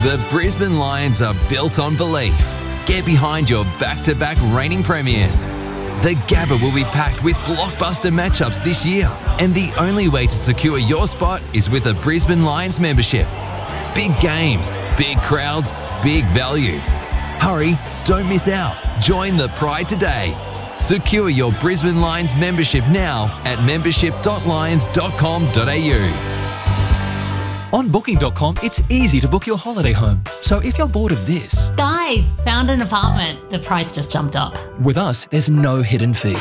The Brisbane Lions are built on belief. Get behind your back-to-back reigning premiers. The Gabba will be packed with blockbuster matchups this year, and the only way to secure your spot is with a Brisbane Lions membership. Big games, big crowds, big value. Hurry, don't miss out. Join the Pride today. Secure your Brisbane Lions membership now at membership.lions.com.au. On Booking.com, it's easy to book your holiday home. So if you're bored of this, Guys, found an apartment. The price just jumped up. with us, there's no hidden fees.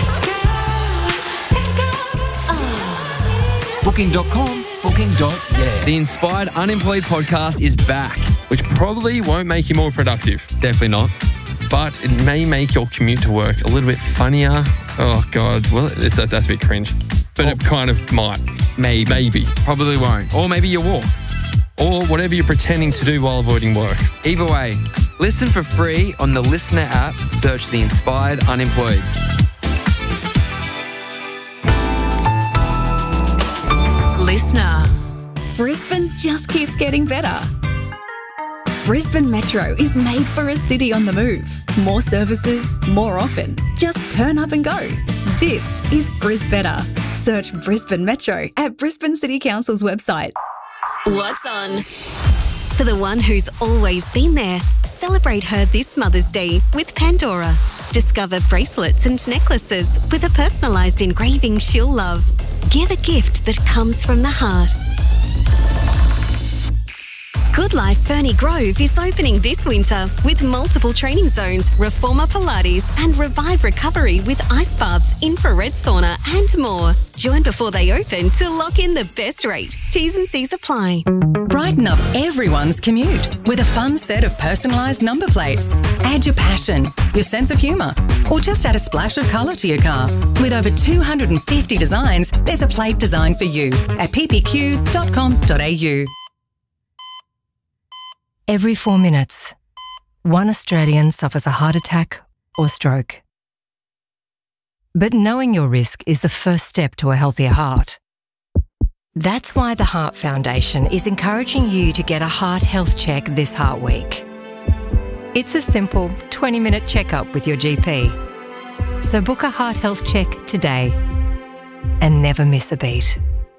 Booking.com, booking.yeah. The Inspired Unemployed podcast is back, which probably won't make you more productive. Definitely not. But it may make your commute to work a little bit funnier. Oh, God. Well, that's a bit cringe. But it kind of might. Maybe. Probably won't. Or maybe you walk. Or whatever you're pretending to do while avoiding work. Either way, listen for free on the Listener app. Search The Inspired Unemployed. Listener. Brisbane just keeps getting better. Brisbane Metro is made for a city on the move. More services, more often. Just turn up and go. This is Brisbetter. Search Brisbane Metro at Brisbane City Council's website. What's on? For the one who's always been there, celebrate her this Mother's Day with Pandora. Discover bracelets and necklaces with a personalised engraving she'll love. Give a gift that comes from the heart. Good Life Ferny Grove is opening this winter with multiple training zones, Reformer Pilates and Revive Recovery with ice baths, infrared sauna and more. Join before they open to lock in the best rate. T's and C's apply. Brighten up everyone's commute with a fun set of personalised number plates. Add your passion, your sense of humour, or just add a splash of colour to your car. With over 250 designs, there's a plate designed for you at ppq.com.au. Every 4 minutes, one Australian suffers a heart attack or stroke. But knowing your risk is the first step to a healthier heart. That's why the Heart Foundation is encouraging you to get a heart health check this Heart Week. It's a simple 20-minute checkup with your GP. So book a heart health check today and never miss a beat.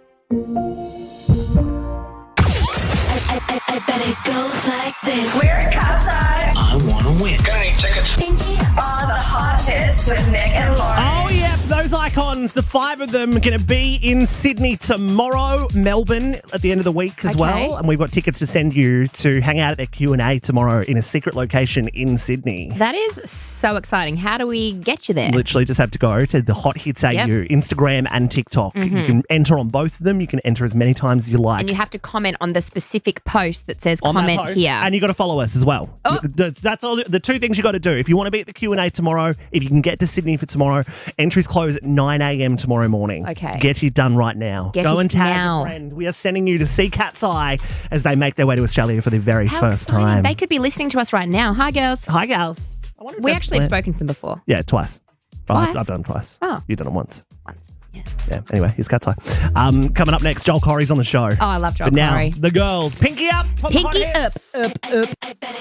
I bet it goes like this. We're at Cat's Eye. I want to win. Gonna need tickets. Pinky are the hot hits with Nick and Lauren. Oh, yeah, those icons, the 5 of them, going to be in Sydney tomorrow, Melbourne at the end of the week as well. And we've got tickets to send you to hang out at their Q&A tomorrow in a secret location in Sydney. That is so exciting. How do we get you there? Literally just have to go to the Hot Hits AU, Instagram and TikTok. You can enter on both of them. You can enter as many times as you like. And you have to comment on the specific post that says on comment here. And you got to follow us as well. Oh. That's all the 2 things you got to do. If you want to be at the Q&A tomorrow, if you can get to Sydney for tomorrow, entries close at 9 a.m. tomorrow morning. Okay. Get it done right now. Go and tag now. a friend. We are sending you to see Cat's Eye as they make their way to Australia for the very first time. They could be listening to us right now. Hi, girls. Hi, gals. We actually have spoken to them before. Yeah, twice. Twice? I've done them twice. Oh. You've done it once. Once. Yeah, anyway, here's Cat's Eye. Coming up next, Joel Corey's on the show. Oh, I love Joel But now, Corey. the girls, pinky up. Pinky up.